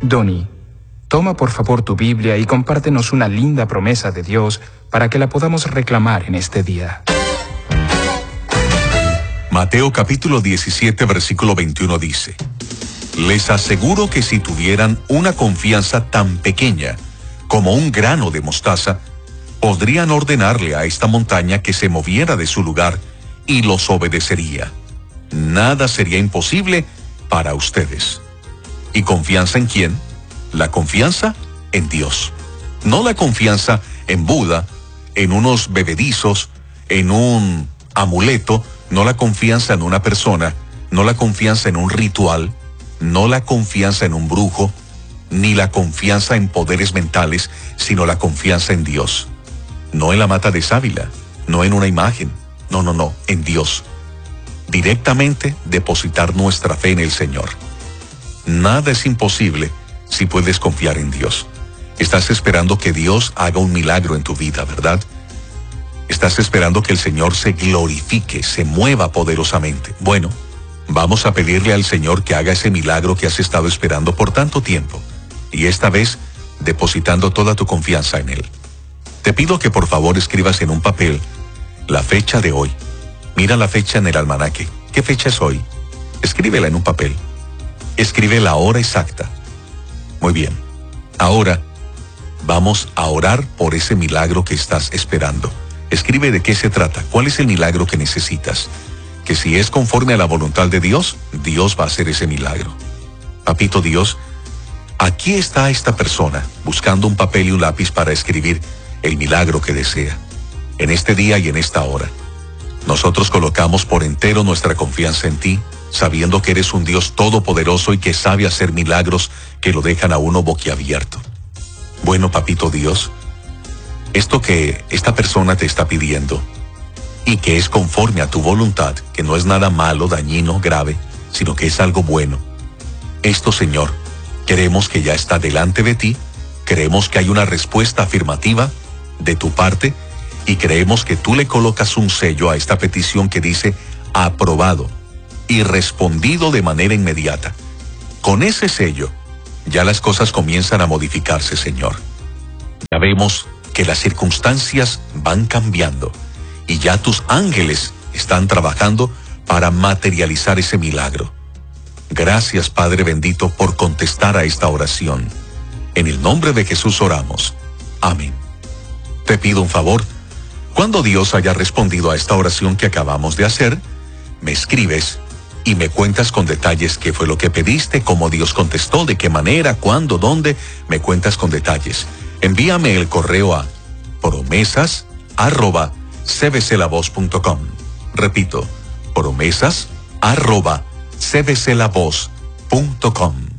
Donnie, toma por favor tu Biblia y compártenos una linda promesa de Dios para que la podamos reclamar en este día. Mateo capítulo 17, versículo 21 dice: Les aseguro que si tuvieran una confianza tan pequeña como un grano de mostaza, podrían ordenarle a esta montaña que se moviera de su lugar y los obedecería. Nada sería imposible para ustedes. ¿Y confianza en quién? La confianza en Dios. No la confianza en Buda, en unos bebedizos, en un amuleto, no la confianza en una persona, no la confianza en un ritual, no la confianza en un brujo, ni la confianza en poderes mentales, sino la confianza en Dios. No en la mata de sábila, no en una imagen, no, en Dios. Directamente depositar nuestra fe en el Señor. Nada es imposible si puedes confiar en Dios. Estás esperando que Dios haga un milagro en tu vida, ¿verdad? Estás esperando que el Señor se glorifique, se mueva poderosamente. Bueno, vamos a pedirle al Señor que haga ese milagro que has estado esperando por tanto tiempo, y esta vez depositando toda tu confianza en Él. Te pido que por favor escribas en un papel la fecha de hoy. Mira la fecha en el almanaque. ¿Qué fecha es hoy? Escríbela en un papel. Escribe la hora exacta. Muy bien. Ahora vamos a orar por ese milagro que estás esperando. Escribe de qué se trata, cuál es el milagro que necesitas. Que si es conforme a la voluntad de Dios, Dios va a hacer ese milagro. Papito Dios, aquí está esta persona buscando un papel y un lápiz para escribir el milagro que desea. En este día y en esta hora, nosotros colocamos por entero nuestra confianza en ti, sabiendo que eres un Dios todopoderoso y que sabe hacer milagros que lo dejan a uno boquiabierto. Bueno, papito Dios, esto que esta persona te está pidiendo y que es conforme a tu voluntad, que no es nada malo, dañino, grave, sino que es algo bueno. Esto, Señor, queremos que ya está delante de ti, creemos que hay una respuesta afirmativa de tu parte y creemos que tú le colocas un sello a esta petición que dice aprobado y respondido de manera inmediata. Con ese sello, ya las cosas comienzan a modificarse, Señor. Ya vemos que las circunstancias van cambiando y ya tus ángeles están trabajando para materializar ese milagro. Gracias, Padre bendito, por contestar a esta oración. En el nombre de Jesús oramos. Amén. Te pido un favor. Cuando Dios haya respondido a esta oración que acabamos de hacer, me escribes y me cuentas con detalles qué fue lo que pediste, cómo Dios contestó, de qué manera, cuándo, dónde. Me cuentas con detalles. Envíame el correo a promesas@cbclavoz.com. Repito, promesas@cbclavoz.com.